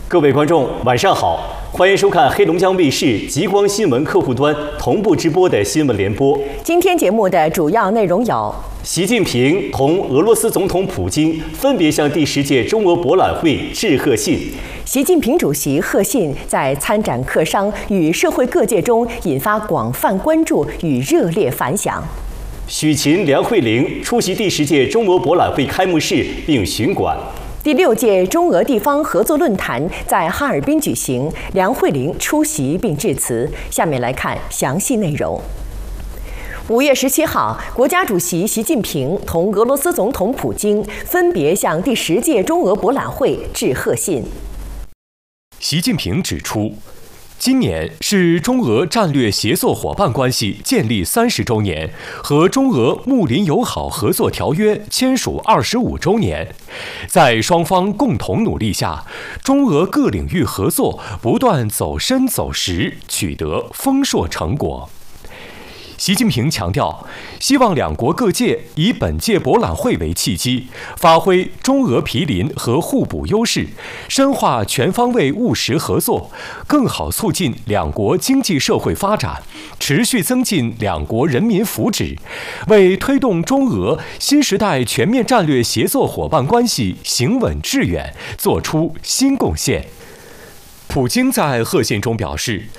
各位观众，晚上好，欢迎收看黑龙江卫视极光新闻客户端同步直播的新闻联播。 今天节目的主要内容有： 习近平同俄罗斯总统普京分别向第10届中俄博览会致贺信。 习近平主席贺信在参展客商与社会各界中引发广泛关注与热烈反响。 许勤、梁慧玲出席第10届中俄博览会开幕式并巡馆。 第6届中俄地方合作论坛在哈尔滨举行，梁慧玲出席并致辞。下面来看详细内容。5月17号，国家主席习近平同俄罗斯总统普京分别向第10届中俄博览会致贺信。 习近平指出，今年是中俄战略协作伙伴关系建立30周年和中俄睦邻友好合作条约签署25周年。在双方共同努力下，中俄各领域合作不断走深走实，取得丰硕成果。习近平强调，希望两国各界以本届博览会为契机，发挥中俄毗邻和互补优势，深化全方位务实合作，更好促进两国经济社会发展，持续增进两国人民福祉，为推动中俄新时代全面战略协作伙伴关系行稳致远作出新贡献。普京在贺信中表示，